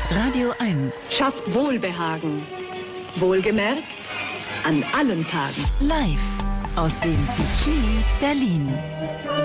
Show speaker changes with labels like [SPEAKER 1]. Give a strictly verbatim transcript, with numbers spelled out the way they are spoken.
[SPEAKER 1] Radio eins.
[SPEAKER 2] Schafft Wohlbehagen. Wohlgemerkt, an allen Tagen.
[SPEAKER 1] Live aus dem Bikini Berlin.